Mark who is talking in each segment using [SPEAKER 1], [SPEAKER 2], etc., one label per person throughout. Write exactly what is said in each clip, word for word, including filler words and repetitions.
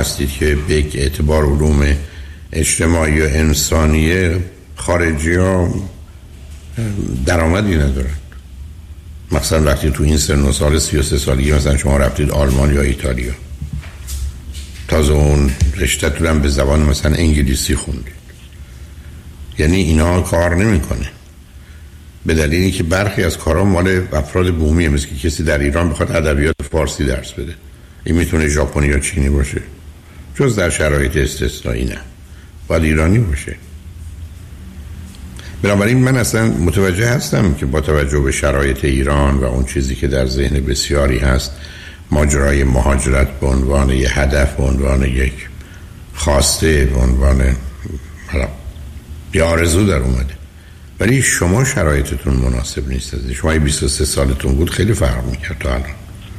[SPEAKER 1] هستید که به یک اعتبار علوم اجتماعی و انسانی خارجی ها درآمدی ندارن. مثلا وقتی تو این سن و سال سی و سه سالگی مثلا شما رفتید آلمان یا ایتالیا، تازه اون رشته‌تون هم به زبان مثلا انگلیسی خوندید، یعنی اینا کار نمیکنه، به دلیلی که برخی از کارا مال افراد بومیه. مثل که کسی در ایران بخواد ادبیات فارسی درس بده، این میتونه ژاپنی یا چینی باشه، جز در شرایط استثنایی نه، باید ایرانی باشه. بنابراین من اصلا متوجه هستم که با توجه به شرایط ایران و اون چیزی که در ذهن بسیاری هست، ماجرای مهاجرت به عنوان یک هدف، به عنوان یک خواسته، به عنوان یه آرزو در اومده، ولی شما شرایطتون مناسب نیست. شما بیست و سه سالتون بود خیلی فرق میکرد تا الان،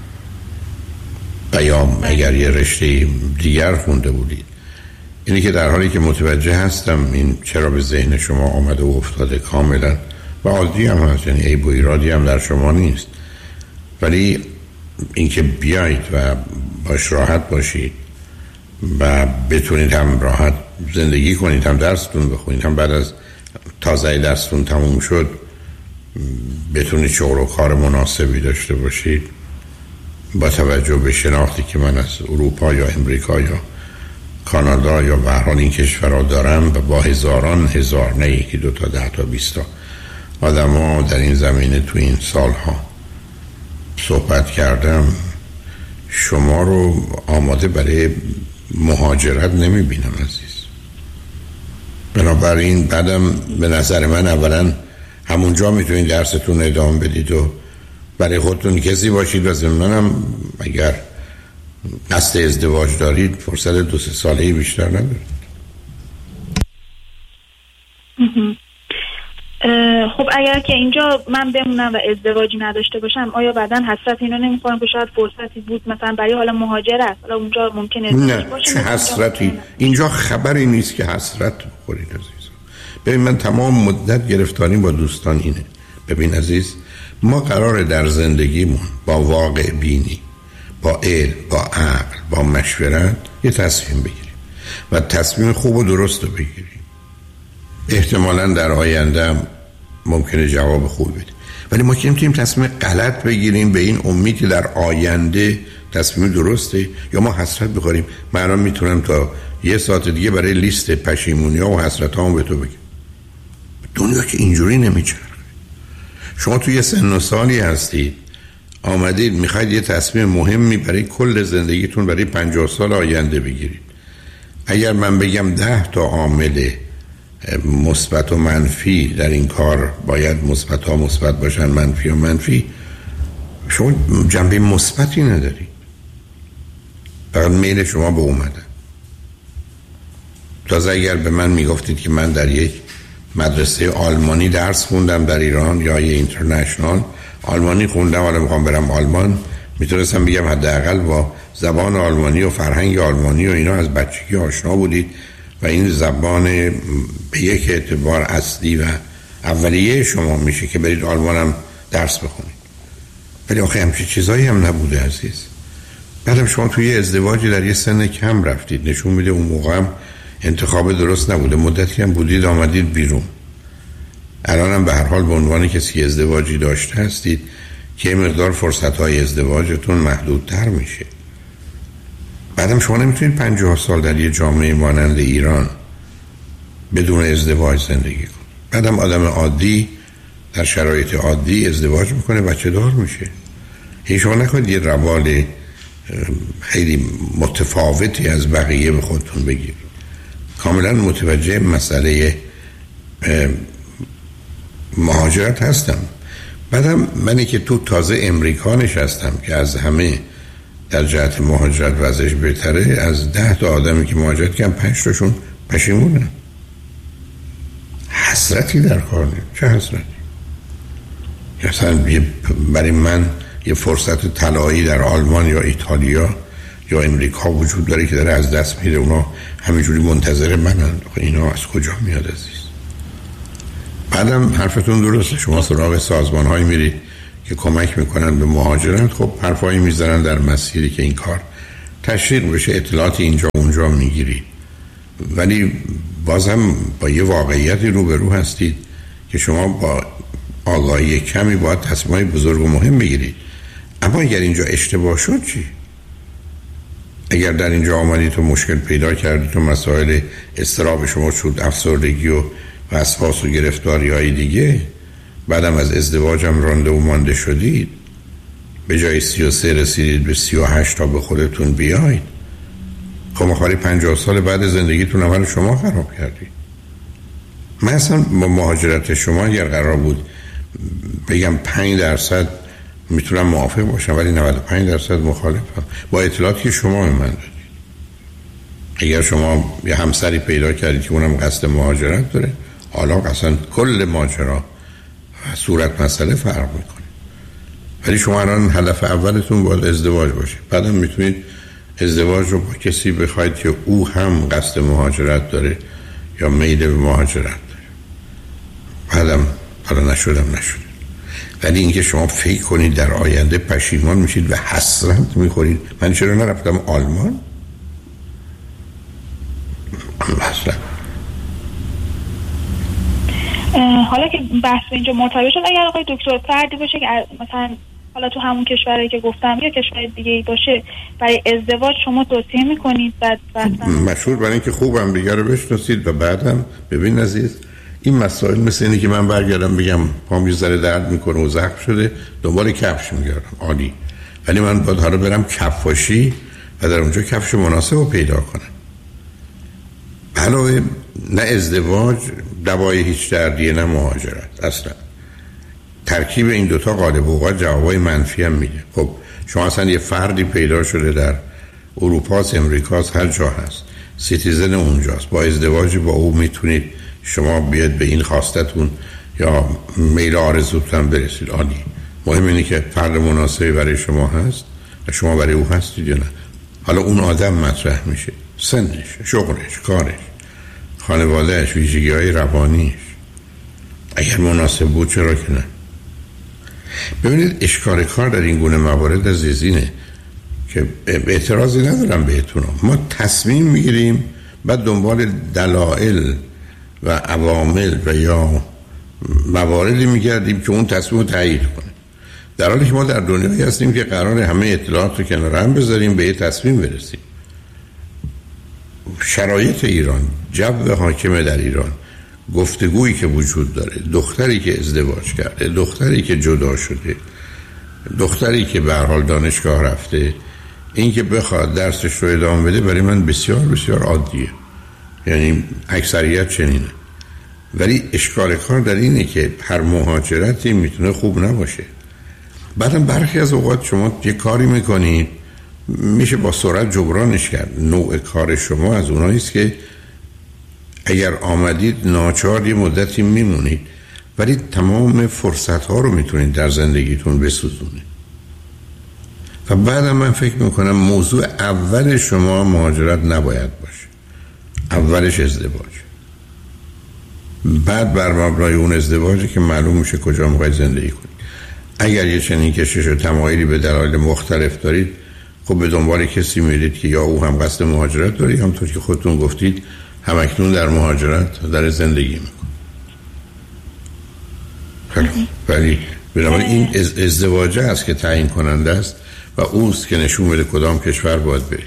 [SPEAKER 1] و یا اگر یه رشته دیگر خونده بودید. اینی که در حالی که متوجه هستم این چرا به ذهن شما آمده و افتاده کاملا و عادی هم هست، یعنی عیب و ایرادی هم در شما نیست، ولی اینکه بیایید و باش راحت باشید و بتونید هم راحت زندگی کنید، هم درستون بخونید، هم بعد از تازه درستون تموم شد بتونید شغل و کار مناسبی داشته باشید، با توجه به شناختی که من از اروپا یا امریکا یا کانادا یا به هر حال این کشورها دارم و با هزاران هزار، نه یکی دو تا، ده تا، بیست تا آدم ها در این زمینه تو این سالها صحبت کردم، شما رو آماده برای مهاجرت نمی بینم عزیز. بنابراین بعدم به نظر من اولا همونجا میتونید درستون ادامه بدید و برای خودتون کسی باشید و ضمناً اگر قصد ازدواج دارید فرصت دو سه ساله‌ای بیشتر ندارید.
[SPEAKER 2] خب اگر که اینجا من بمونم و ازدواجی نداشته باشم، آیا بعداً حسرت اینو نمی‌خورم که شاید فرصتی بود مثلا برای حالا مهاجرت، حالا اونجا ممکنه ازدواج باشه؟
[SPEAKER 1] چه حسرتی، اینجا خبری نیست که حسرت بخورید عزیز. ببین من تمام مدت گرفتاری با دوستان اینه، ببین عزیز ما قراره در زندگیمون با واقع بینی، با علم، با عقل، با مشورت یه تصمیم بگیریم و تصمیم خوب و درست رو بگیریم. احتمالاً در آینده هم ممکنه جواب خوبی بده، ولی ما که نمیتونیم تصمیم غلط بگیریم به این امید که در آینده تصمیم درسته یا ما حسرت بخوریم. من الان میتونم تا یه ساعت دیگه برای لیست پشیمونی ها و حسرت ها به تو بگم. دنیا که اینجوری نمیچرخه. شما توی یه سن و سالی هستید، آمدید میخواید یه تصمیم مهمی برای کل زندگیتون برای پنجاه سال آینده بگیرید. اگر من بگم ده تا عامل مثبت و منفی در این کار باید مثبت ها مثبت باشن، منفی و منفی، شما جنبه مثبتی ندارید، فقط میل شما به اومدن. تازه اگر به من میگفتید که من در یک مدرسه آلمانی درس خوندم در ایران یا یه اینترنشنال آلمانی خوندم، حالا میخوام برم آلمان، میتونستم بگم حداقل با زبان آلمانی و فرهنگ آلمانی و اینا از بچگی آشنا بودید و این زبان به یک اعتبار اصلی و اولیه شما میشه که برید آلمان هم درس بخونید. ولی آخه همچین چیزایی هم نبوده عزیز. بعدم شما توی ازدواجی در یه سن کم رفتید، نشون میده اون موقع هم انتخاب درست نبوده، مدتی هم بودید آمدید بیرون. الان هم به هر حال به عنوان کسی ازدواجی داشته هستید که مقدار فرصت‌های ازدواجتون محدودتر میشه. بعدم شما نمیتونید پنجاه سال در یه جامعه مانند ایران بدون ازدواج زندگی کنید. بعدم آدم عادی در شرایط عادی ازدواج میکنه، بچه دار میشه. هیچ شما نکنید یه روال خیلی متفاوتی از بقیه به خودتون بگیرید. کاملا متوجه مسئله مهاجرت هستم. بعدم منی که تو تازه امریکا نشستم که از همه در جهت مهاجرت وضعش بهتره، از ده تا آدمی که مهاجرت کردن پنج تاشون پشیمونن. حسرتی در کار نیست. چه حسرتی؟ مثلا برای من یه فرصت طلایی در آلمان یا ایتالیا یا امریکا وجود داره که داره از دست میره، اونا همینجوری منتظر منن. اینا از کجا میاد عزیز؟ بعدم حرفتون درسته، شما سراغ سازمان هایی میرید که کمک میکنن به مهاجرت، خب حرفایی میزنن در مسیری که این کار تشویق بشه اطلاعات اینجا اونجا میگیرید، ولی بازم با یه واقعیتی روبرو هستید که شما با آگاهی کمی باید تصمیم‌های بزرگ و مهم بگیرید. اما اگر اینجا اشتباه شد چی؟ اگر در اینجا آمدید تو مشکل پیدا کردید تو مسائل اضطراب شما شد، افسردگی و وسواس و گرفتاری های دیگه، بعدم از ازدواجم رانده و مانده شدید، به جای سی و سه رسیدید به سی و هشت تا به خودتون بیاید، خب مخاری پنجاه سال بعد زندگیتون اول شما خراب کردید. من اصلا با مهاجرت شما اگر قرار بود بگم پنج درصد میتونم موافق باشم، ولی نود و پنج درصد مخالفم با اطلاعاتی که شما به من دادید. اگر شما یه همسری پیدا کردید که اونم قصد مهاجرت داره، حالا اصلا کل ماجرا صورت مسئله فرق میکنه. ولی شما الان هدف اولتون باید ازدواج باشه، بعدم میتونید ازدواج رو با کسی بخواید که او هم قصد مهاجرت داره یا میل به مهاجرت داره. بعدم حالا نشدم نشد. ولی اینکه شما فکر کنید در آینده پشیمان میشید و حسرت میخورید من چرا نرفتم آلمان؟ مثلا
[SPEAKER 2] حالا که بحث اینجا مرتبط شد، اگر آقای دکتر فردی باشه که مثلا حالا تو همون کشوری که گفتم یا کشور دیگه ای باشه برای ازدواج شما توصیه میکنید؟ بعد
[SPEAKER 1] مشهور برای اینکه خوبم دیگه رو بشناسید و بعدم ببین عزیز این مسائل مثل اینه که من برگردم بگم پام یه ذره درد میکنه و زخم شده دنبال کفش میگردم، عالی، ولی من باید حالا برم کفاشی و در اونجا کفش مناسب رو پیدا کنم. علاوه نه ازدواج دوای هیچ دردیه نه مهاجرت، اصلا ترکیب این دوتا غالب اوقات جوابای منفی هم میده. خب شما اصلا یه فردی پیدا شده در اروپاست، امریکاست، هر جا هست، سیتیزن اونجاست، با ازدواج با او میتونید شما بیاد به این خواستتون یا میل آرزوتون برسید، عالی. مهم اینه که فرد مناسبی برای شما هست و شما برای او هستید یا نه. حالا اون آدم مطرح میشه، سنش، شغلش، کارش، خانوادهش، ویژگی‌های روانیش، اگر مناسب بود چرا که نه. ببینید اشکال کار در این گونه موارد عزیزینه که اعتراضی ندارم بهتون، ما تصمیم میگیریم بعد دنبال دلایل و عوامل و یا مواردی میگردیم که اون تصمیم رو تایید کنه، در حالی که ما در دنیایی هستیم که قراره همه اطلاعات رو کنار هم بذاریم به یه تصمیم برسیم. شرایط ایران، جو حاکم در ایران، گفتگویی که وجود داره، دختری که ازدواج کرده، دختری که جدا شده، دختری که به هر حال دانشگاه رفته، این که بخواد درسش رو ادامه بده برای من بسیار بسیار عادیه، یعنی اکثریت چنینه. ولی اشکال کار در اینه که هر مهاجرتی میتونه خوب نباشه. بعدم برخی از اوقات شما یه کاری میکنید میشه با سرعت جبرانش کرد. نوع کار شما از اوناییست که اگر آمدید ناچار یه مدتی میمونید، ولی تمام فرصت ها رو میتونید در زندگیتون بسوزونید. و بعدم من فکر میکنم موضوع اول شما مهاجرت نباید باشه، اولش ازدواج، بعد بر مبنای اون ازدواجی که معلوم میشه کجا میخواید زندگی کنید. اگر یه چنین کشش و تمایلی به دلایل مختلف دارید، خب به دنبال کسی میرید که یا او هم قصد مهاجرت داره، همونطور که خودتون گفتید همکنون در مهاجرت در زندگی میکنه. خیلی ولی بنابراین این ازدواجه است که تعیین کننده است و اوست که نشون میده کدام کشور باید برید.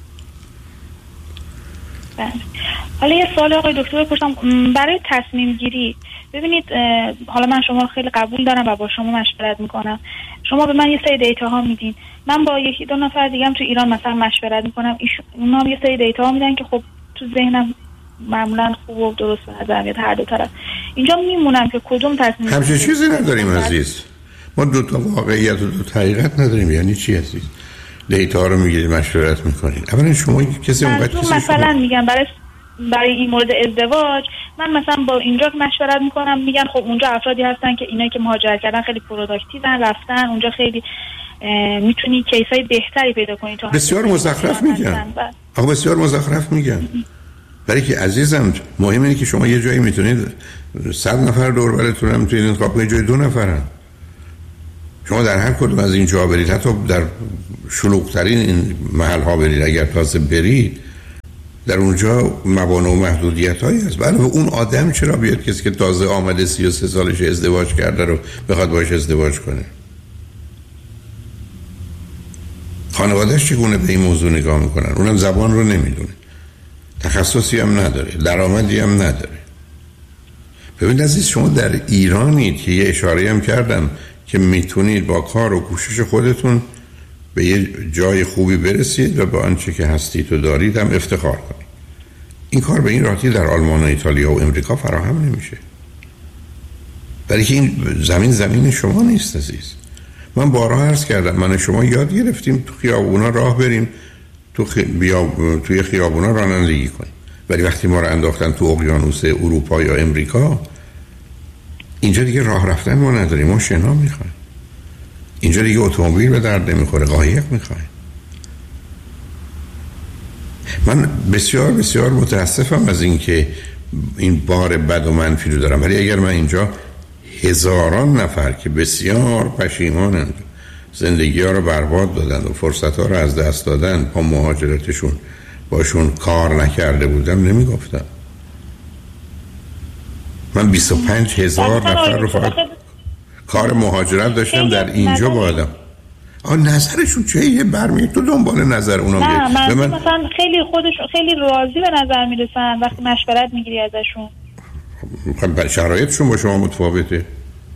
[SPEAKER 2] بله. حالا یه سوال آقای دکتر بپرسم برای تصمیم گیری. ببینید حالا من شما خیلی قبول دارم و با شما مشورت میکنم، شما به من یه سری دیتا ها میدین، من با یکی دو نفر دیگه هم تو ایران مثلا مشورت میکنم، اونا هم یه سری دیتا ها میدن که خب تو ذهنم معمولا خوب و درست به نظر میاد هر دو طرف. اینجا میمونم که کدوم تصمیم.
[SPEAKER 1] همچین چیزی نداریم عزیز، ما دو تا واقعیت و دو حقیقت نداریم. یعنی چی عزیز؟ دیتا رو میگیرید مشورت میکنید. اولا شما کسی اونقدر کسی
[SPEAKER 2] مثلا
[SPEAKER 1] شما...
[SPEAKER 2] میگم برای برای این مورد ازدواج من مثلا با اینجا مشورت میکنم، میگن خب اونجا افرادی هستن که اینایی که مهاجرت کردن خیلی پروداکتیون، رفتن اونجا خیلی میتونی کیسای بهتری پیدا کنی. تو
[SPEAKER 1] بسیار مزخرف میگن، آقا بسیار مزخرف میگن. برای که عزیزم مهم اینه که شما یه جایی میتونید صد نفر دور براتون هم میتونید انتخاب کنید، جای دو نفرن. شما در هر کدوم از این جا برید، حتی در شلوغ‌ترین این محل ها برید، اگر تازه برید در اونجا موانع و محدودیت هایی هست. علاوه اون آدم چرا بیاد کسی که تازه آمده سی و سه سالش ازدواج کرده رو بخواد باش ازدواج کنه؟ خانوادهش چگونه به این موضوع نگاه میکنن؟ اونم زبان رو نمیدونه، تخصصی هم نداره، درآمدی هم نداره. ببینید عزیز، شما در ایرانید که یه اشاره هم کردم که میتونید با کار و کوشش خودتون به یه جای خوبی برسید و با آنچه که هستید و دارید هم افتخار کنید. این کار به این راحتی در آلمان و ایتالیا و امریکا فراهم نمیشه، برای که این زمین زمین شما نیست عزیز. من بارها عرض کردم، من شما یاد گرفتیم تو خیابونا راه بریم، تو خی... بیا... توی خیابونا رانندگی کنیم، ولی وقتی ما رو انداختن تو اقیانوس اروپا یا امریکا، اینجا دیگه راه رفتن ما نداریم، ما شنا میخوایم. اینجا دیگه اتومبیل به درد نمیخوره، قایق میخوایم. من بسیار بسیار متاسفم از این که این بار بد و منفی رو دارم، ولی اگر من اینجا هزاران نفر که بسیار پشیمانند، زندگی ها رو برباد دادن و فرصت ها رو از دست دادن با مهاجرتشون، باشون کار نکرده بودم نمیگفتم. من بیست و پنج هزار نفر رو فقط کار مهاجرت داشتم در اینجا با آدم. آه نظرشون چه یه برمی تو دنبال نظر اونا
[SPEAKER 2] نه من,
[SPEAKER 1] من
[SPEAKER 2] مثلا خیلی خودشون خیلی راضی به نظر میرسن وقتی مشورت میگیری ازشون.
[SPEAKER 1] خب شرایطشون با شما متفاوته.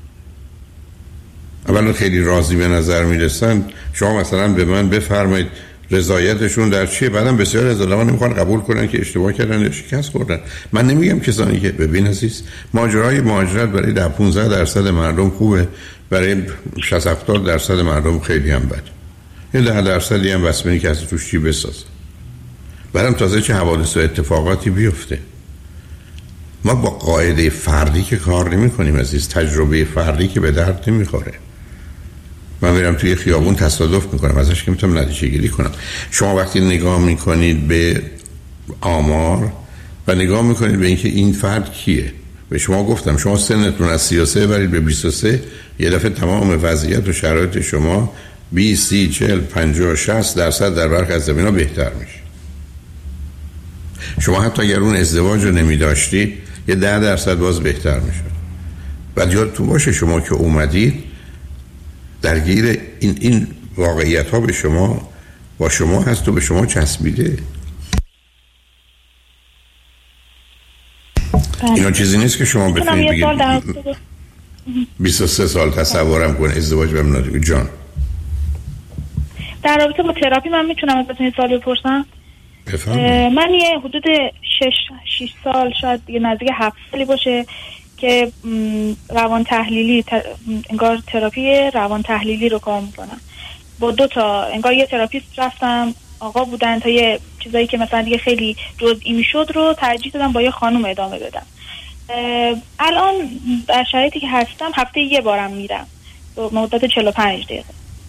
[SPEAKER 1] اولا خیلی راضی به نظر میرسن، شما مثلا به من بفرمایید رضایتشون در چیه؟ بعدم بسیار از آدما نمیخوان قبول کنن که اشتباه کردن یا شکست خوردن. من نمیگم کسانی که ببین عزیز، ماجرای مهاجرت برای ده پانزده درصد مردم خوبه، برای شصت هفتاد درصد مردم خیلی هم بده. یه ده درصدی هم بس منی که از توش چی بسازه. بعدم تازه چه حوادث و اتفاقاتی بیفته. ما با قاعده فردی که کار نمی کنیم عزیز، تجربه فردی که به درد نمیخوره. من میرم توی خیابون تصادف میکنم، ازش که میتونم نتیجه گیری کنم. شما وقتی نگاه میکنید به آمار و نگاه میکنید به اینکه این فرد کیه، به شما گفتم شما سنتون از سی و سه برید به بیست و سه، یه دفعه تمام وضعیت و شرایط شما بیست، سی، چهل، پنجاه، شصت درصد در برخی از زمین‌ها بهتر میشه. شما حتی اگر اون ازدواج رو نمی داشتید یه ده درصد باز بهتر میشه. و یادتون باشه شما که اومدید درگیر این این واقعیت ها به شما با شما هست و به شما چسبیده. اینا چیزی نیست که شما بتونید بگید بیست و سه سال تصورم کن ازدواج بمونه. جان
[SPEAKER 2] در رابطه با تراپی من میتونم ازتون یه سوال بپرسم؟ من یه حدود شش شش سال، شاید دیگه نزدیک هفت سالی باشه که روان تحلیلی انگار تراپی روان تحلیلی رو کار میکنم با دو تا انگار یه تراپیست رفتم، آقا بودن، تا یه چیزایی که مثلا دیگه خیلی جزئی میشد رو ترجیح دادم با یه خانم ادامه بدم. الان در شرایطی که هستم هفته یه بارم میرم مدت چهل و پنج دقیقه.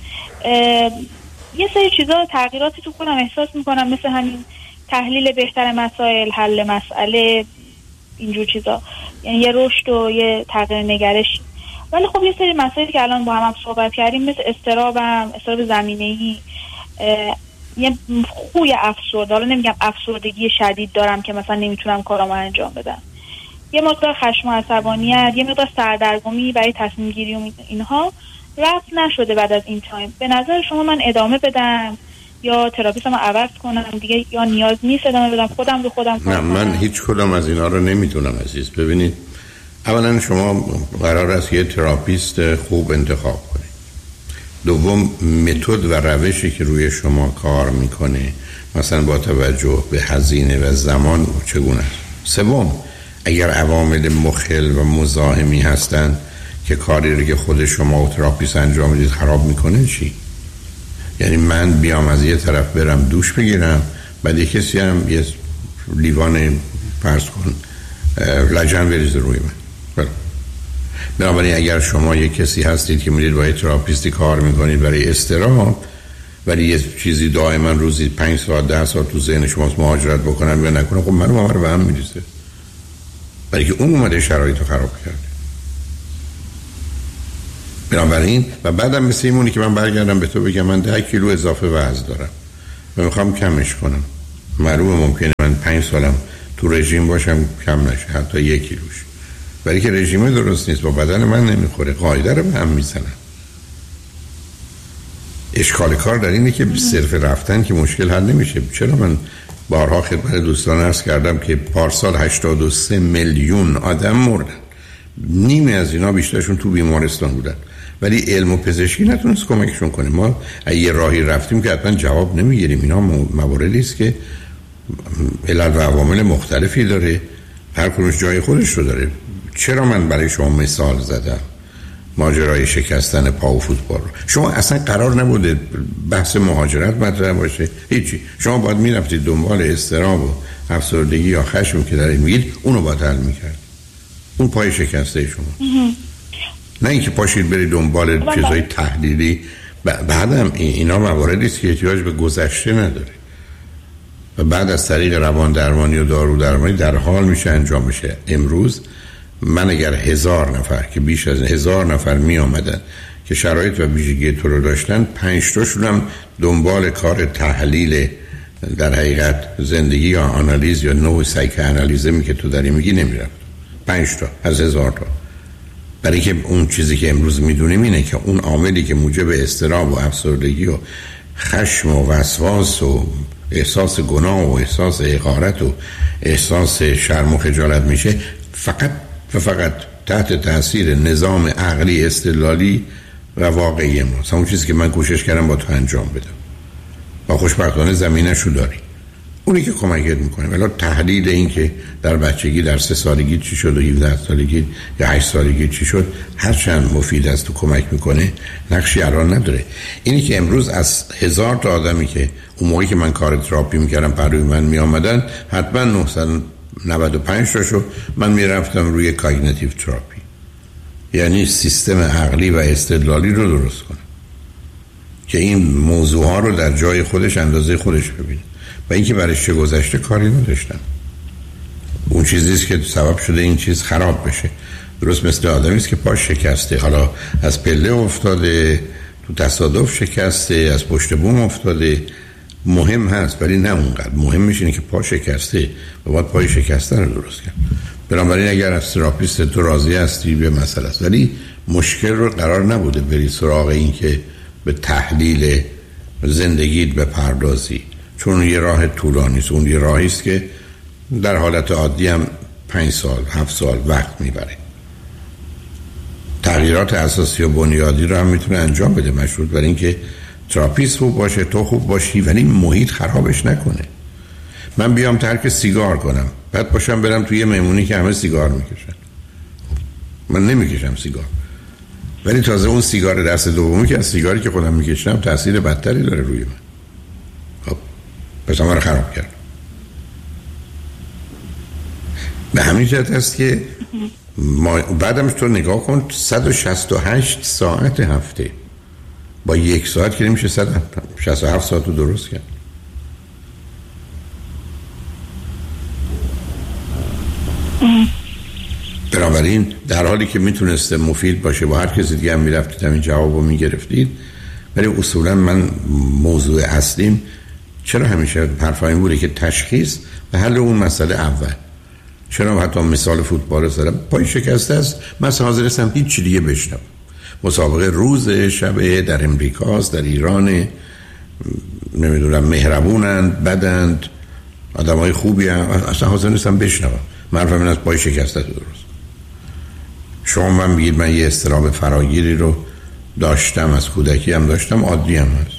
[SPEAKER 2] یه سری چیزا تغییراتی تو خودم احساس میکنم، مثل همین تحلیل بهتر مسائل، حل مسئله، اینجور چیزا، یعنی یه رشد و یه تغییر نگرش. ولی خب یه سری مسائلی که الان با هم, هم صحبت کردیم، مثل اضطرابم، اضطراب زمینه‌ای، یه خوی افسرده، حالا نمیگم افسردگی شدید دارم که مثلا نمیتونم کارامو انجام بدم، یه مقدار خشم و عصبانیت، یه مقدار سردرگمی برای تصمیم گیری و اینها رفت نشده بعد از این تایم. به نظر شما من ادامه بدم یا تراپیستمو عوض کنم دیگه، یا نیاز نیست ادامه بدم خودم رو خودم کار
[SPEAKER 1] نه
[SPEAKER 2] کنم؟
[SPEAKER 1] من هیچ کدام از اینا رو نمیدونم عزیز. ببینید اولا شما قرار است یه تراپیست خوب انتخاب کنید. دوم متد و روشی که روی شما کار میکنه مثلا با توجه به هزینه و زمان چگونه است. سوم اگر عوامل مخل و مزاحمی هستن که کاری رو که خود شما و تراپیست انجام میدید خراب میکنه چی؟ یعنی من بیام از یه طرف برم دوش بگیرم، بعد یه کسی هم یه لیوان پرس کن لجن بریز روی من. بنابراین اگر شما یه کسی هستید که میرید با یه تراپیستی کار میکنید برای اضطراب، ولی یه چیزی دائما روزی پنج ساعت ده ساعت تو ذهن شماست مهاجرت بکنم یا نکنم، خب منو ما رو به هم میریزه، برای که اون اومده شرایط رو خراب کرده. بنابراین و بعدم مثل اینمونی که من برگردم به تو بگم من ده کیلو اضافه وزن دارم و میخوام کمش کنم، معلومه ممکنه من پنج سالم تو رژیم باشم کم نشه، حتی یک کیلوش، ولی که رژیم درست نیست، با بدن من نمیخوره، قاعده رو به هم میزنم. اشکال کار در اینه که صرف رفتن که مشکل حل نمیشه. چرا من بارها خدمت دوستان عرض کردم که پارسال هشتاد و سه میلیون آدم مردن، نیمی از اینا بیشترشون تو بیمارستان بودن، ولی علم و پزشکی نتونست کمکشون کنه. ما یه راهی رفتیم که حتما جواب نمیگیریم. اینا مواردی است که علل و عوامل مختلفی داره، هر کدومش جای خودش رو داره. چرا من برای شما مثال زدم ماجرای شکستن پا و فوتبال رو؟ شما اصلا قرار نبوده بحث مهاجرت مطرح باشه، هیچی. شما باید میرفتید دنبال اضطراب و افسردگی یا خشم که دارید میگید، اونو باید حل میکرد، اون پای شکسته شما. نه اینکه پاشید برید دنبال چیزای تحلیلی. بعدم اینا مواردی است که احتیاج به گذشته نداره و بعد از طریق روان درمانی و دارو درمانی در حال میشه انجام میشه. امروز من اگر هزار نفر که بیش از هزار نفر می آمدن که شرایط و ویژگی تو رو داشتن، پنج تاشون هم دنبال کار تحلیل در حقیقت زندگی یا آنالیز یا نوع سایک آنالیزمی که تو داری میگی نمیرفت. پنج تا از هزار تا. برای که اون چیزی که امروز میدونیم اینه که اون عاملی که موجب اضطراب و افسردگی و خشم و وسواس و احساس گناه و احساس حقارت و احساس شرم و خجالت میشه، فقط و فقط تحت تاثیر نظام عقلی استدلالی و واقعی ماست. همون چیزی که من کوشش کردم با تو انجام بدم و خوشبختانه زمینه‌شو داری، اونی که کمکت میکنه. ولی تحلیل این که در بچگی در سه سالگی چی شد و هفده سالگی یا هشت سالگی چی شد، هرچند مفید است و کمک میکنه، نقشی الان نداره. اینی که امروز از هزار تا آدمی که اون موقعی که من کار تراپی میکردم پروی من میامدن، حتما نهصد و نود و پنج تاشو من میرفتم روی کاگنیتیو تراپی، یعنی سیستم عقلی و استدلالی رو درست کنم که این موضوع ها رو در جای خودش اندازه خودش ببینه و اینکه برایش چه گذشته کاری نداشتم. اون چیزیست که سبب شده این چیز خراب بشه. درست مثل آدمی است که پاش شکسته، حالا از پله افتاده، تو تصادف شکسته، از پشت بوم افتاده، مهم هست ولی نه اونقدر. مهمش اینه که پا شکسته و باید پای شکسته رو درست کرد. بنابراین اگر از تراپیست تو راضی هستی به مسئله است، ولی مشکل رو قرار نبوده بری سراغ این که به تحلیل زندگیت بپردازی، چون یه راه طولانی است. اون یه راهی است که در حالت عادی هم پنج سال هفت سال وقت میبره. تغییرات اساسی و بنیادی رو هم میتونه انجام بده، مشروط بر اینکه تراپیست خوب باشه، تو خوب باشی، ولی محیط خرابش نکنه. من بیام ترک سیگار کنم، بعد باشم برم توی مهمونی که همه سیگار میکشن. من نمیکشم سیگار، ولی تازه اون سیگار دست دومی که از سیگاری که خودم میکشم تاثیر بدتری داره روی من. خب پس من رو خراب کرد. به همین جهت است که ما بعدم تو نگاه کن، صد و شصت و هشت ساعت هفته با یک ساعت که نمیشه صد و شصت و هفت ساعت رو درست کرد. بنابراین در حالی که میتونسته مفید باشه با هر کسی دیگه هم میرفتید همین جواب رو میگرفتید، ولی اصولا من موضوع اصلیم چرا همیشه حرفایم بوده که تشخیص و حل اون مسئله اول. چرا حتی مثال فوتبال زدم، پای شکسته است، من حاضر هستم هیچ چیز دیگه بشنوم. مسابقه روز شب در امریکاست، در ایران، نمیدونم مهربونند، بدند، آدمای خوبی هم، اصلا حاضر نیستم بشنوم. من حرفم این از پای شکسته درست. شما من بگید من یه اضطراب فراگیری رو داشتم، از کودکی هم داشتم، عادی هم هست.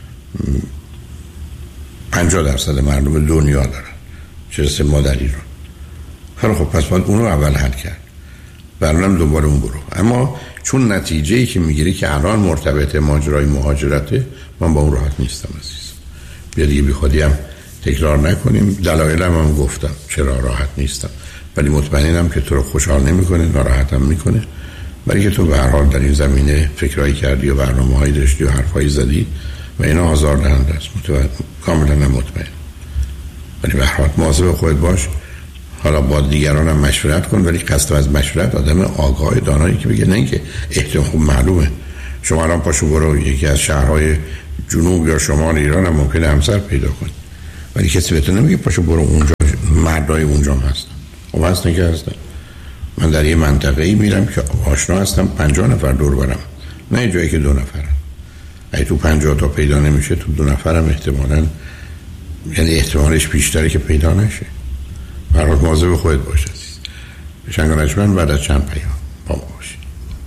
[SPEAKER 1] پنجاه درصد مردم دنیا دارن چه مادری رو. خیلی خب پس باید اونو اول حل کرد، برنامه دوباره اون برو. اما چون نتیجه‌ای که میگیری که الان مرتبط ماجرای مهاجرته، من با اون راحت نیستم عزیز. بیا دیگه بی خودی هم تکرار نکنیم. دلایلم هم گفتم چرا راحت نیستم، ولی مطمئنم که تو رو خوشحال نمیکنه، ناراحتم میکنه، ولی که تو به هر حال در این زمینه فکرایی کردی و برنامه‌هایی داشتی و حرفایی زدی و اینا آزاردهنده است. مطمئن کاملا مطمئن. ولی به هر حال مواظب خودت باش. حالا با دیگران هم مشورت کن، ولی قصد از مشورت آدم آگاه دانایی که بگه، نه اینکه احتمال خوب معلومه شما الان پاشو برو یکی از شهرهای جنوب یا شمال ایران هم ممکنه همسر پیدا کنی، ولی کسی بهتون نمیگه پاشو برو اونجا، مردای اونجا هم هستن. خب هستن که هستن. من در یه منطقه‌ای میرم که آشنا هستم پنجاه نفر دور برم، نه جایی که دو نفرن. اگه تو پنجاه تا پیدا نمیشه تو دو نفرم احتمالاً، یعنی احتمالش بیشتره که پیدا نشه. برای مواظب خودت باش عزیز. شنگانجمن بعد از چند پیام با ما باشید.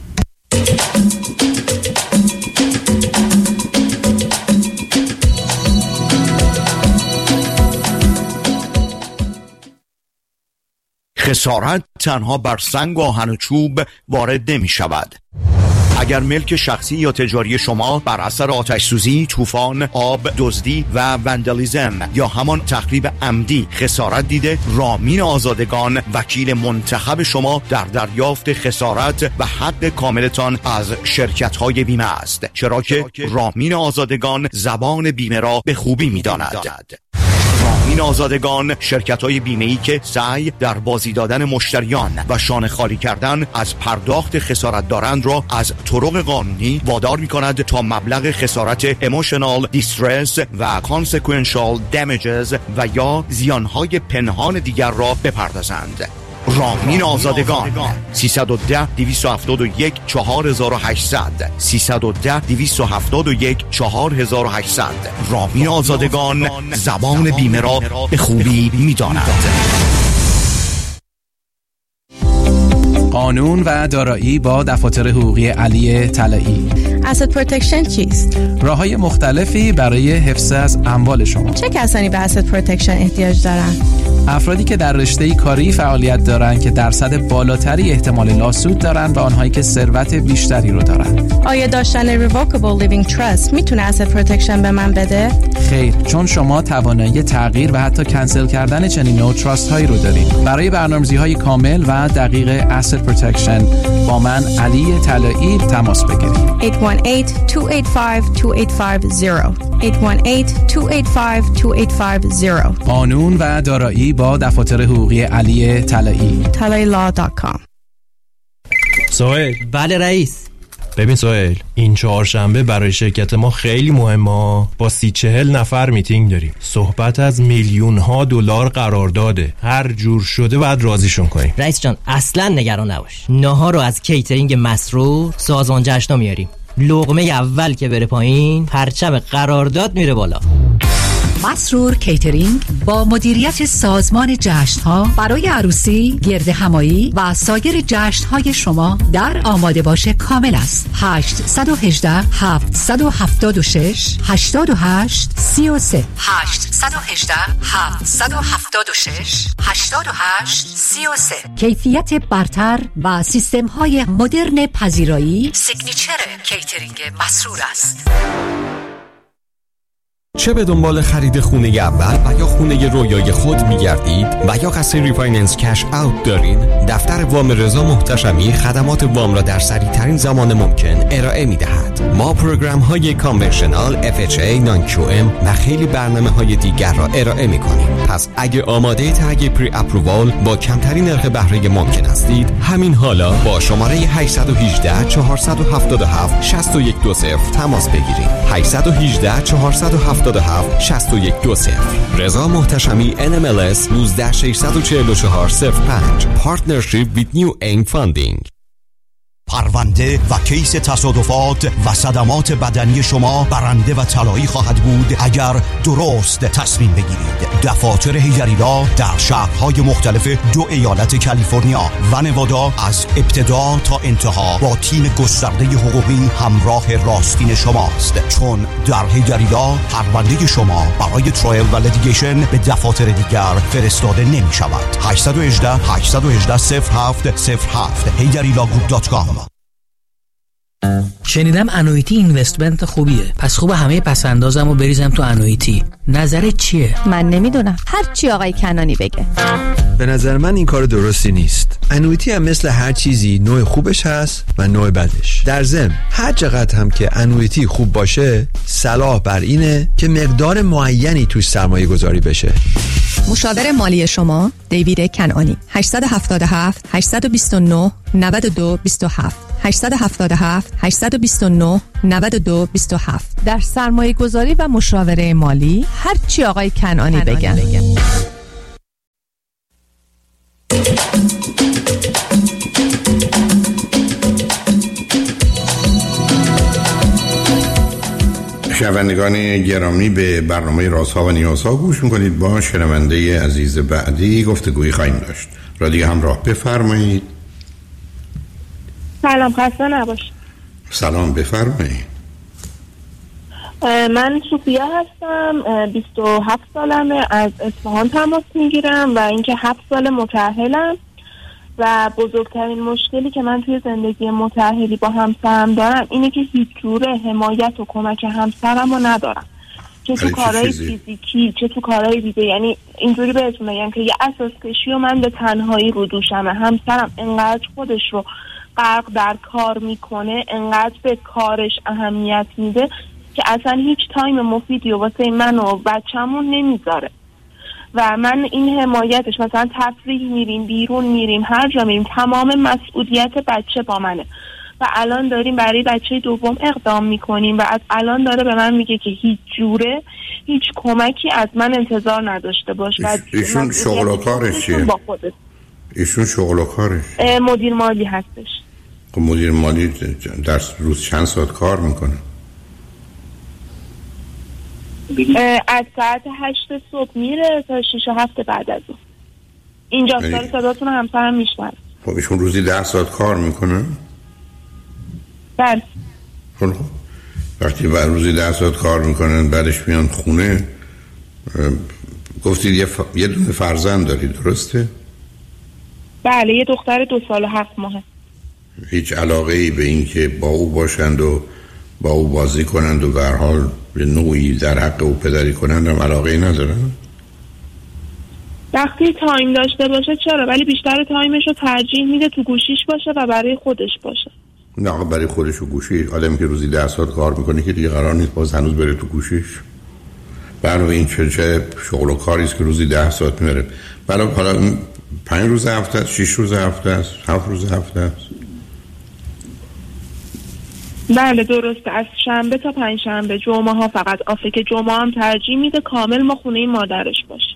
[SPEAKER 3] خسارت تنها بر سنگ و آهن و چوب وارد نمی شود. اگر ملک شخصی یا تجاری شما بر اثر آتش سوزی، طوفان، آب، دزدی و وندالیزم یا همان تخریب عمدی خسارت دیده، رامین آزادگان وکیل منتخب شما در دریافت خسارت و حق کاملتان از شرکت‌های بیمه است، چرا که رامین آزادگان زبان بیمه را به خوبی می‌داند. رامین آزادگان شرکت‌های بیمه‌ای که سعی در بازی دادن مشتریان و شانه خالی کردن از پرداخت خسارت دارند را از طرق قانونی وادار می‌کند تا مبلغ خسارت emotional distress و consequential damages و یا زیانهای پنهان دیگر را بپردازند. رامین آزادگان سیصد و ده دویست و هفتاد و یک چهار هزار و هشتصد سیصد و ده دویست و هفتاد و یک چهار هزار و هشتصد. رامین آزادگان زبان بیمه را به خوبی می‌داند.
[SPEAKER 4] قانون و دارایی با دفاتر حقوقی علی طلایی.
[SPEAKER 5] asset protection چیست؟
[SPEAKER 4] راه‌های مختلفی برای حفظ از اموال شما.
[SPEAKER 5] چه کسانی به asset protection احتیاج دارند؟
[SPEAKER 4] افرادی که در رشته کاری فعالیت دارند که درصد بالاتری احتمال لاسود دارند و آنهایی که ثروت بیشتری رو دارند.
[SPEAKER 5] آیا داشتن revocable living trust میتونه asset protection به من بده؟
[SPEAKER 4] خیر، چون شما توانایی تغییر و حتی کنسل کردن چنین نوع تراست هایی رو دارید. برای برنامه‌ریزی‌های کامل و دقیق asset protection با من علی طلایی تماس بگیرید.
[SPEAKER 5] هشت یک هشت دو هشت پنج دو هشت پنج صفر هشت یک هشت دو هشت پنج دو هشت پنج صفر.
[SPEAKER 4] قانون و دارایی با دفاتر حقوقی علی طلایی.
[SPEAKER 5] طلایی لا دات کام.
[SPEAKER 6] سهیل.
[SPEAKER 7] بله رئیس.
[SPEAKER 6] ببین سهیل، این چهارشنبه برای شرکت ما خیلی مهمه. با سی چهل نفر میتینگ داریم. صحبت از میلیون ها دلار قرارداده. هر جور شده باید راضیشون کنیم.
[SPEAKER 7] رئیس جان اصلا نگران نباش. ناهار رو از کیترینگ مسرور سازمان جشنا میاریم. لقمه اول که بره پایین پرچم قرارداد میره بالا.
[SPEAKER 8] مسرور کیترینگ با مدیریت سازمان جشن‌ها برای عروسی، گرد همایی و سایر جشن‌های شما در آماده باش کامل است. هشت یک هشت هفت هفت شش هشت هشت سه سه هشت یک هشت هفت هفت شش هشت هشت سه سه. کیفیت برتر و سیستم‌های مدرن پذیرایی سیگنیچر کیترینگ مسرور است.
[SPEAKER 9] چه به دنبال خرید خونه اول و یا خونه رویای خود می‌گردید و یا قصد ریفایننس کش اوت دارید؟ دفتر وام رضا محتشمی خدمات وام را در سریع‌ترین زمان ممکن ارائه می‌دهد. ما پروگرام‌های کانونشنال، اف اچ ای، نان کیو ام و خیلی برنامه‌های دیگر را ارائه می‌کنیم. پس اگه آماده تگ پری اپرووال با کمترین نرخ بهره ممکن هستید، همین حالا با شماره هشت یک هشت چهار هفت هفت شش یک دو صفر تماس بگیرید. هشت یک هشت چهار هفت هفت شش یک دو صفر. رضا محتشمی ان ام ال اس یک نه شش چهار چهار صفر پنج. پارتنرشیپ ویت نیو این فاندینگ.
[SPEAKER 3] پرونده و کیس تصادفات و صدمات بدنی شما برنده و طلایی خواهد بود اگر درست تصمیم بگیرید. دفاتر هیجریلا در شهرهای مختلف دو ایالت کالیفرنیا و نوادا از ابتدا تا انتها با تیم گسترده حقوقی همراه راستین شماست، چون در هیجریلا پرونده شما برای ترایل و لیتیگیشن به دفاتر دیگر فرستاده نمی شود. هشت یک هشت هشت یک هشت صفر هفت صفر هفت هیجریلا گروپ دات کام.
[SPEAKER 10] شنیدم انویتی اینوستمنت خوبیه، پس خوب همه پسندازم رو بریزم تو انویتی. نظرت چیه؟
[SPEAKER 11] من نمیدونم، هر چی آقای کنانی بگه.
[SPEAKER 12] به نظر من این کار درستی نیست. انویتی هم مثل هر چیزی نوع خوبش هست و نوع بدش. در ضمن هر چقدر هم که انویتی خوب باشه، صلاح بر اینه که مقدار معینی توش سرمایه گذاری بشه.
[SPEAKER 11] مشاور مالی شما دیوید کنانی. هشت هفت هفت هشت دو نه نه دو دو هفت هشت هفت هفت هشت دو نه نه دو دو هفت. در سرمایه گذاری و مشاوره مالی هر چی آقای کنانی, کنانی بگن, بگن.
[SPEAKER 1] شنوندگان گرامی، به برنامه رازها و نیازها گوش میکنید. با شنونده عزیز بعدی گفتگویی خواهیم داشت. رادیو همراه، بفرمایید.
[SPEAKER 2] سلام، خسته نباش.
[SPEAKER 1] سلام، بفرمایید.
[SPEAKER 2] من صوفیا هستم، بیست و هفت سالمه، از اصفهان تماس میگیرم و اینکه هفت سال متأهلم و بزرگترین مشکلی که من توی زندگی متأهلی با همسرم دارم اینه که هیچ جوره حمایت و کمک همسرم رو ندارم، چه تو کارهای فیزیکی چه تو کارهای دیگه. یعنی اینجوری بهتون بگم که یه اساس کشی و من به تنهایی رو دوشمه. همسرم انقدر خودش رو غرق در کار میکنه، انقدر به کارش اهمیت میده که اصلا هیچ تایم مفیدی و واسه من و بچه‌مون نمیذاره. و من این حمایتش، مثلا تفریح میریم، بیرون میریم، هر جا میریم، تمام مسئولیت بچه با منه و الان داریم برای بچه دوم اقدام میکنیم و از الان داره به من میگه که هیچ جوره هیچ کمکی از من انتظار نداشته باش. و
[SPEAKER 1] ایشون شغل و کارش چیه؟ ایشون شغل و کارش
[SPEAKER 2] مدیر مالی هستش.
[SPEAKER 1] خب مدیر مالی در روز چند ساعت کار میکنه؟
[SPEAKER 2] از ساعت هشت صبح میره تا شش و هفت بعد از اون. اینجا سال صداتون همسرم میشنن.
[SPEAKER 1] خب ایشون روزی ده ساعت کار میکنه؟
[SPEAKER 2] بله.
[SPEAKER 1] خب وقتی بعد روزی ده ساعت کار میکنن بعدش میان خونه، گفتید یه, ف... یه دونه فرزند دارید، درسته؟
[SPEAKER 2] بله، یه دختر دو سال و هفت ماهه.
[SPEAKER 1] هیچ علاقه ای به این که با او باشند و با او بازی کنند و به هر حال به نوعی در حق او پدری کنند هم علاقه ای ندارن؟
[SPEAKER 2] وقتی تایم داشته باشه چرا، ولی بیشتر تایمش رو ترجیح میده تو گوشیش باشه و برای خودش باشه.
[SPEAKER 1] نه برای خودش و گوشی. آدمی که روزی ده ساعت کار میکنه که دیگه قرار نیست باز هنوز بره تو گوشیش. برای این چه چه شغل و کاری است که روزی ده ساعت میره. برای حالا پنج روز هفته است، شش روز هفته است، هفت روز هفته است.
[SPEAKER 2] بله درسته، از شنبه تا پنج شنبه. جمعه ها فقط آفه که جمعه هم ترجیح میده کامل ما خونه مادرش باشه.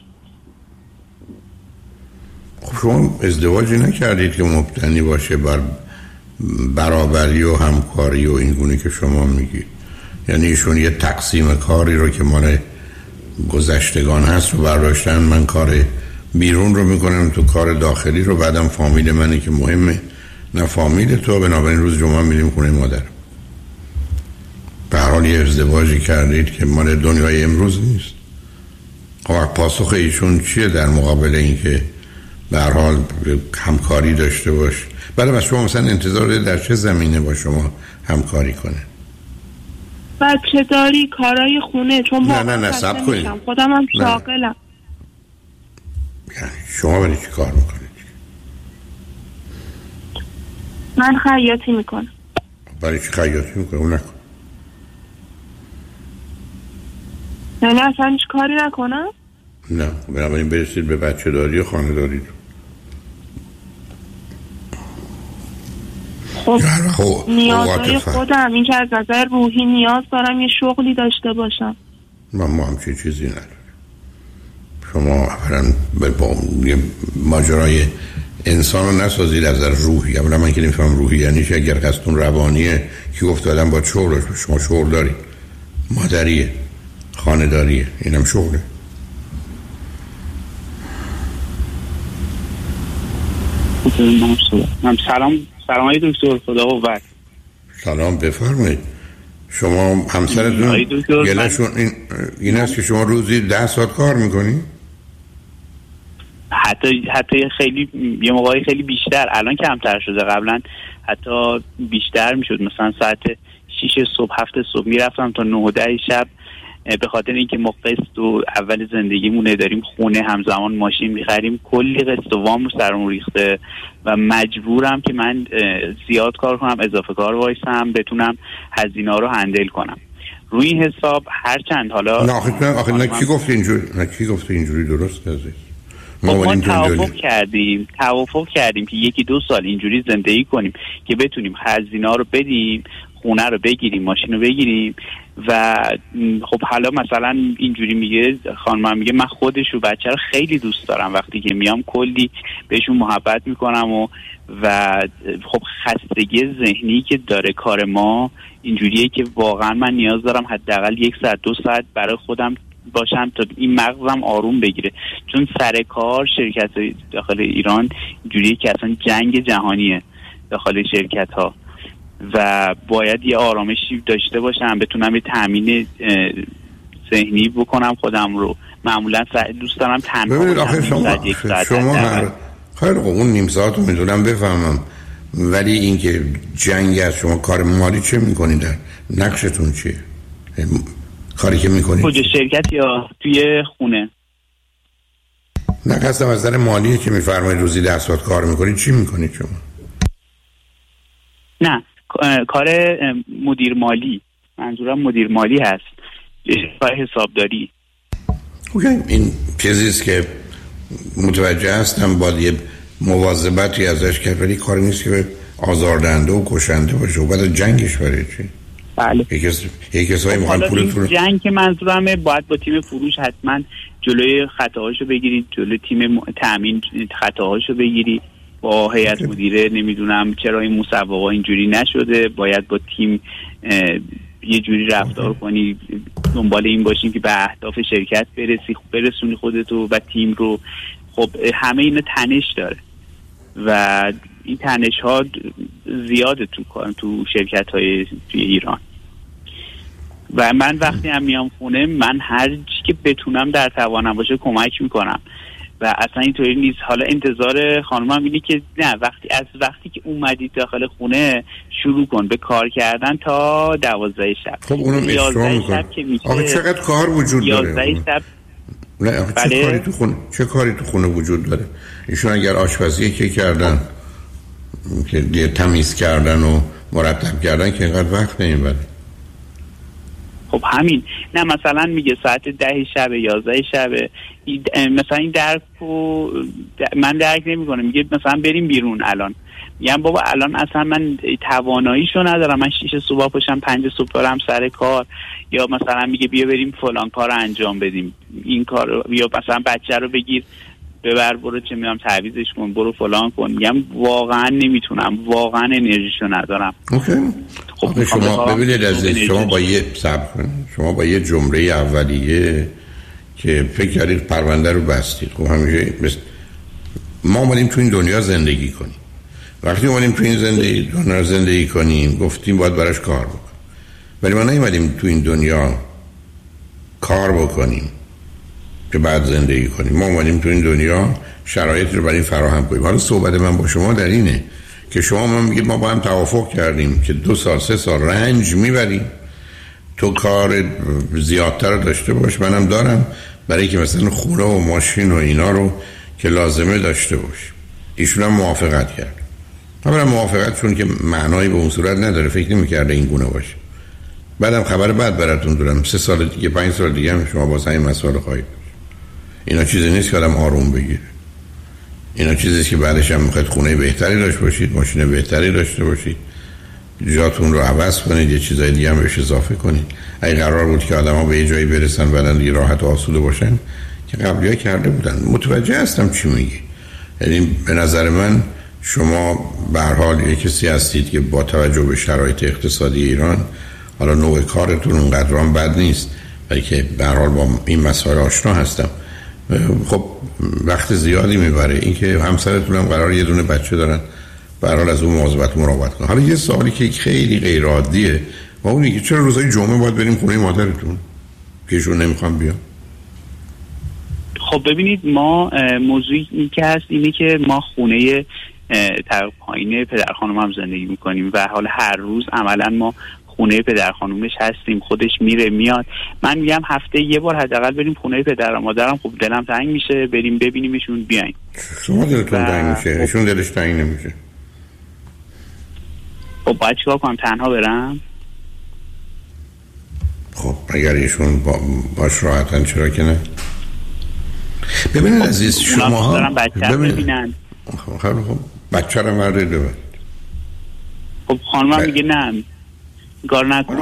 [SPEAKER 1] خب شما ازدواجی نکردید که مبتنی باشه بر برابری و همکاری و این گونه که شما میگید؟ یعنی ایشون یه تقسیم کاری رو که مال گذشتگان هست رو برداشتن، من کار بیرون رو میکنم، تو کار داخلی رو، بعدم فامیل منی که مهمه، نه فامیل تو، بنابراین روز جمعه میریم خونه مادر. به هر حال یه ازدواجی کردید که مال دنیای امروز نیست. خب پاسخ ایشون چیه در مقابل این که به هر حال همکاری داشته باش؟ بله، بس شما مثلا انتظار در چه زمینه با شما همکاری کنه؟
[SPEAKER 2] بچه داری، کارهای خونه، چون
[SPEAKER 1] نه نه نه سب کنید،
[SPEAKER 2] خودم هم شاغلم.
[SPEAKER 1] یعنی شما برای چی کار میکنید؟
[SPEAKER 2] من خیاطی میکنم.
[SPEAKER 1] برای چی خیاطی میکنه؟ اون نکن.
[SPEAKER 2] نه نه اصلا هیچ کاری نکنم؟
[SPEAKER 1] نه، بنابراین برسید به بچه داری و خانه داری.
[SPEAKER 2] خب, خب نیازهای خودم، این که از نظر روحی نیاز دارم یه شغلی داشته باشم.
[SPEAKER 1] من ما همچین چیزی نداریم. شما اولا با یه ماجرای انسان رو نسازید از نظر روحی. اولا من که نمیفهم روحی یعنی چه. اگر قصدتون روانیه که افتادم با شغل، شما شغل دارید، مادریه، خانه داریه، اینم شغله.
[SPEAKER 13] سلام سلام های دکتر، خدا قوت.
[SPEAKER 1] سلام، بفرمایید. شما همسرتون گله‌شون این این است که شما روزی ده ساعت کار میکنی؟
[SPEAKER 13] حتی حتی خیلی یه موقعی خیلی بیشتر، الان کمتر شده، قبلا حتی بیشتر میشد، مثلا ساعت شیش صبح هفت صبح میرفتم تا نه و ده شب، به خاطر اینکه ما قسط و اول زندگیمونه داریم، خونه همزمان ماشین میخریم، کلی قسط و وام رو سرمون ریخته و مجبورم که من زیاد کار کنم، اضافه کار وایسم، بتونم هزینه رو هندل کنم. روی این حساب هر چند حالا
[SPEAKER 1] نه آخه نه آخه نه کی گفت اینجوری، نه کی گفت اینجوری درست عزیز.
[SPEAKER 13] ما, ما توافق کردیم توافق کردیم که یکی دو سال اینجوری زندگی کنیم که بتونیم هزینه رو بدیم، خونه رو بگیریم، ماشین رو بگیریم. و خب حالا مثلا اینجوری میگه خانمم، میگه من خودش و بچه رو خیلی دوست دارم، وقتی که میام کلی بهشون محبت میکنم و و خب خستگی ذهنی که داره کار ما اینجوریه که واقعا من نیاز دارم حداقل یک ساعت دو ساعت برای خودم باشم تا این مغزم آروم بگیره، چون سر کار شرکت داخل ایران اینجوریه که اصلا جنگ جهانیه داخل شرکت ها و باید یه آرامشی داشته باشم، بتونم یه تامین ذهنی بکنم خودم رو. معمولا دوست دارم تنها
[SPEAKER 1] ببینید آخه شما شما هر خیلی اون نیم ساعت رو میدونم بفهمم، ولی اینکه جنگ از شما کار مالی چه میکنید؟ نقشتون چیه؟ کاری که میکنید
[SPEAKER 13] کجا، شرکت یا توی خونه؟
[SPEAKER 1] نه قصدم از نظر مالیه که میفرمایید روزی ده ساعت کار میکنید، چی میکنید شما؟
[SPEAKER 13] نه کار مدیر مالی، منظورم مدیر مالی هست، کار حسابداری.
[SPEAKER 1] اوکی، این چیزیست که متوجه هستم باید یه مواظبتی ازش کرد، ولی کاری نیست که آزاردهنده و کشنده باشه و بعد جنگش برای چی؟
[SPEAKER 13] بله.
[SPEAKER 1] یک کسایی میخوان پولتون
[SPEAKER 13] جنگ که منظورمه باید با تیم فروش حتما جلوی خطاهاشو بگیرید، جلوی تیم تامین خطاهاشو بگیرید، با هیئت مدیره نمیدونم چرا این مسابقه اینجوری نشده، باید با تیم یه جوری رفتار کنی، دنبال این باشین که به اهداف شرکت برسی، برسونی خودتو و تیم رو. خب همه اینا تنش داره و این تنش ها زیاده تو تو شرکت های توی ایران و من وقتی هم میام خونه من هر چی که بتونم در توانم باشه کمک میکنم و اصلا اینطوری نیست. حالا انتظار خانمم اینه که نه، وقتی از وقتی که اومدید داخل خونه شروع کن به کار کردن تا دوازده شب.
[SPEAKER 1] خب اونم اشتباه میکنه. آخه چقدر کار وجود داره؟
[SPEAKER 13] یازده شب.
[SPEAKER 1] نه آخه بله. چه کاری تو خونه چه کاری تو خونه وجود داره؟ ایشون اگر آشپزی که کردن که دیگه تمیز کردن و مرتب کردن که اینقدر وقت نمیبره.
[SPEAKER 13] خب همین، نه مثلا میگه ساعت ده شب یازده شب مثلا این درک رو من درک نمی کنم. میگه مثلا بریم بیرون، الان میگم بابا الان اصلا من تواناییشو ندارم، من شیش صبح پاشم پنج صبح برم سر کار، یا مثلا میگه بیا بریم فلان کار انجام بدیم، این کار، یا مثلا بچه رو بگیر ببر برو چه میام تعویضش کن، برو فلان کن. میگم واقعا نمیتونم، واقعا انرژیشو ندارم.
[SPEAKER 1] اوکی. خب شما ببینید عزیز، شما با یه صبر شما با یه جمله اولیه که فکر کردید پرونده رو بستید. خب همیشه مثل ما اومدیم تو این دنیا زندگی کنیم، وقتی اومدیم تو این زندگی دنیا زندگی کنیم گفتیم باید براش کار بکنیم، ولی ما نیومدیم تو این دنیا کار بکنیم که بعد زندگی کنیم. ما اومدیم تو این دنیا شرایط رو برای فراهم کنیم. حالا صحبت من با شما در اینه که شما من میگید ما با هم توافق کردیم که دو سال سه سال رنج میبریم، تو کار زیادتر رو داشته باش، منم دارم، برای که مثلا خونه و ماشین و اینا رو که لازمه داشته باش. ایشون هم موافقت کرد. اولا موافقت چون که معنایی به اون صورت نداره، فکر نمی‌کرده این گونه باشه. بعدم خبر بعد براتون دارم، سه سال دیگه پنج سال دیگه هم شما با همین مسائل خواهید. اینا چیزی نیست که آدم آروم بگیره. اینا چیزیه که بعدش هم میخواید خونه بهتری داشته باشید، ماشین بهتری داشته باشید، جاتون رو عوض کنید، یه چیزای دیگه هم بهش اضافه کنید. اگه قرار بود که آدما به یه جایی برسن بعدن دیگه راحت و آسوده باشن که قبلی‌ها کرده بودن. متوجه هستم چی میگی. یعنی به نظر من شما به هر حال یک کسی هستید که با توجه به شرایط اقتصادی ایران، حالا نوع کارتون اونقدر هم بد نیست، ولی که به هر حال با این مسائل آشنا هستم. خب وقت زیادی میبره. این که همسرتون هم قرار یه دونه بچه دارن، به هر حال از اون مواظبت مراقبت کنن. حالا یه سوالی که خیلی غیر عادیه و اونی که چرا روزای جمعه باید بریم خونه مادرتون که ایشون نمیخوام بیان؟
[SPEAKER 13] خب ببینید ما موضوعی این که هست اینه که ما خونه طبقه پایین پدر خانم هم زندگی میکنیم و حالا هر روز عملا ما خونه پدر خانومش هستیم، خودش میره میاد. من میگم هفته یه بار حداقل بریم خونه پدر و مادرم، خب دلم تنگ میشه بریم ببینیمشون بیاین.
[SPEAKER 1] شما دلتون تنگ میشه، ایشون دلش تنگ نمیشه.
[SPEAKER 13] خب باید چیکار کنم؟ تنها برم؟
[SPEAKER 1] خب اگر ایشون با باش راحتن چرا که نه؟ ببینید عزیز شما
[SPEAKER 13] دارن بچه ببینن.
[SPEAKER 1] خب خب بچه رو مرد ببرید.
[SPEAKER 13] خب خانمم میگه نه این کار نکن،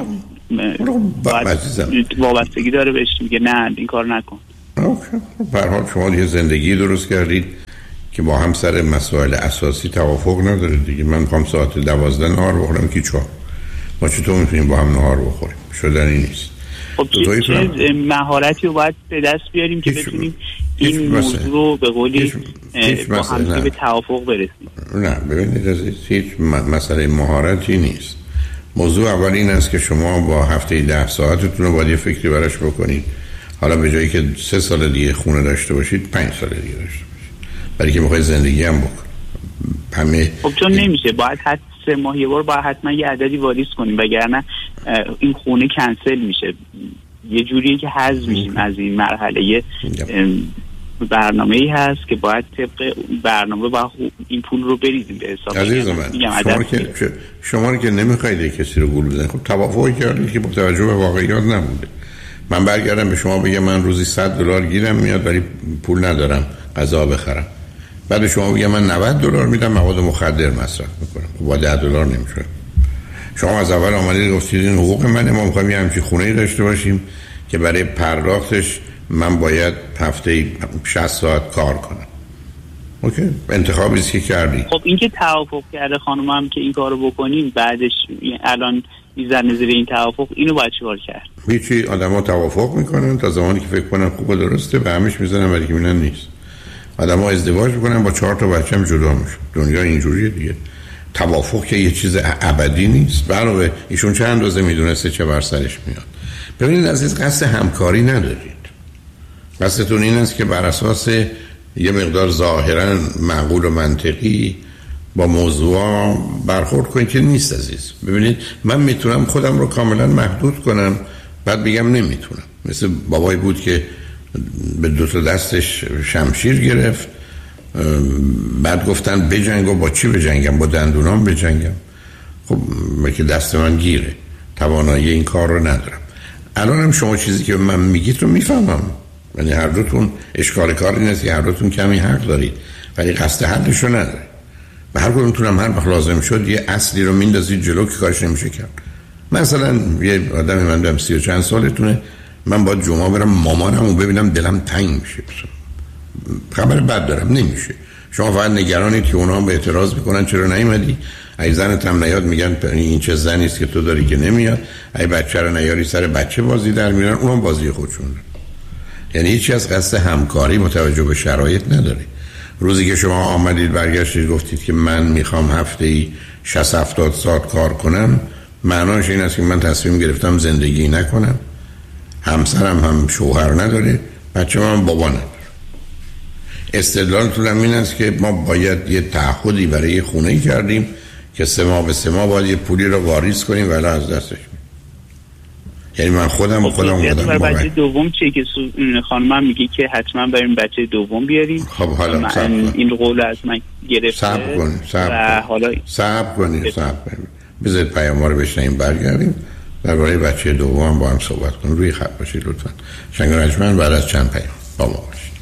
[SPEAKER 13] وابستگی داره بهش، میگه نه این کار نکن.
[SPEAKER 1] به هر حال شما یه زندگی درست کردید که با هم سر مسائل اساسی توافق نداره دیگه. من میخوام ساعت دوازده نهار بخورم که چهار، ما چطور میتونیم با هم نهار بخوریم؟ شدنی نیست.
[SPEAKER 13] خب چه مهارتی رو باید به دست بیاریم که بتونیم این موضوع رو به قولی با هم به توافق برسیم؟
[SPEAKER 1] نه ببینید عزیز، هیچ مسئله مهارتی نیست. موضوع اول این است که شما با هفته ده ساعتتون رو باید یه فکری براش بکنید. حالا به جایی که سه سال دیگه خونه داشته باشید پنج سال دیگه داشته باشید، برای که میخواید زندگی هم بکنید. همه
[SPEAKER 13] خب چون نمیشه، باید حتی سه ماه یه بار باید حتما یه عددی واریز کنیم، وگرنه این خونه کنسل میشه. یه جوریه که حذف میشیم از این مرحله. برنامه‌ای هست که باید طبق برنامه با این پول رو بریزیم به حساب.
[SPEAKER 1] عزیز من شما که شما که نمیخواید کسی رو گول بزنید، خب توافقی کردید که با توجه به واقعیات نبوده. من برگردم به شما بگم من روزی صد دلار گیرم میاد ولی پول ندارم غذا بخرم، بعد شما بگم من نود دلار میدم مواد مخدر مصرف میکنم، خب با ده دلار نمیشه. شما از اول آمدید گفتید این حقوق منه، ما میخوایم یه همچین خونه‌ای داشته باشیم که برای پرداختش من باید هفته شصت ساعت کار کنم. اوکی، انتخابی است که کردی.
[SPEAKER 13] خب این که توافق کرده خانمم که این کارو بکنیم، بعدش الان میزنه زیر این توافق، اینو باید چیکار کرد؟
[SPEAKER 1] هیچی، آدما توافق میکنن تا زمانی که فکر کنن خوبه درسته به همش میزنن، ولی که میبینن نیست. آدما ازدواج میکنن با چهار تا بچه‌م جدا میشن. دنیا اینجوریه دیگه. توافق که یه چیز ابدی نیست. علاوه ایشون چه اندازه میدونسته چه بر سرش میاد. ببینید عزیز، قصد همکاری ندارید. قصدتون این است که بر اساس یه مقدار ظاهرا معقول و منطقی با موضوع برخورد کنید که نیست عزیز. ببینید من میتونم خودم رو کاملا محدود کنم بعد بگم نمیتونم. مثل بابایی بود که به دو تا دستش شمشیر گرفت، بعد گفتن بجنگ، و با چی بجنگم؟ با دندونام بجنگم. خب که دست من گیره، توانایی این کار رو ندارم. الان هم شما چیزی که من میگید رو میفهمم، یعنی هر دوتون اشکال کار این است که هر دوتون کمی حق دارید ولی قصد حلش رو ندارید. و هر کدومتون هم هر وقت لازم شد یه اصلی رو میندازید جلو که کارش نمیشه کرد. مثلا یه آدمی من دارم سی و چند سالتونه، من باید جمعه برم مامانم رو ببینم دلم تنگ میشه، خبر بد دارم نمیشه. شما فقط نگرانید که اونا هم به اعتراض میکنن چرا نیومدی، ای زنت هم نیاد میگن این چه زنی است که تو داری که نمیاد، ای بچه رو نیاری سر بچه بازی در میارن، اونم بازی خودشون. یعنی هیچی از قصد همکاری متوجه به شرایط نداری. روزی که شما آمدید برگشتید گفتید که من میخوام هفته‌ای شصت هفتاد ساعت کار کنم، معناش این است که من تصمیم گرفتم زندگی نکنم، همسرم هم شوهر نداره، بچه‌م هم بابا نداره. استدلالتون هم این است که ما باید یه تعهدی برای خونه‌ای کردیم که سه ماه به سه ماه باید یه پولی رو واریز کنیم ولی از دستش میدیم. یعنی من خودم و خودم
[SPEAKER 13] اومدم برای بچه دوم چیه که خانمم میگه که حتما بریم بچه دوم بیاریم.
[SPEAKER 1] خب حالا صبر کن،
[SPEAKER 13] این قول از من گرفته.
[SPEAKER 1] صبر کن صبر حالا صبر کنید صبر کنید بذارید پیام‌ها رو بشنویم برگردیم درباره بچه دوم با هم صحبت کنیم. روی خط باشید لطفاً. شنگ رجمن بعد از چند پیام با ما باشید.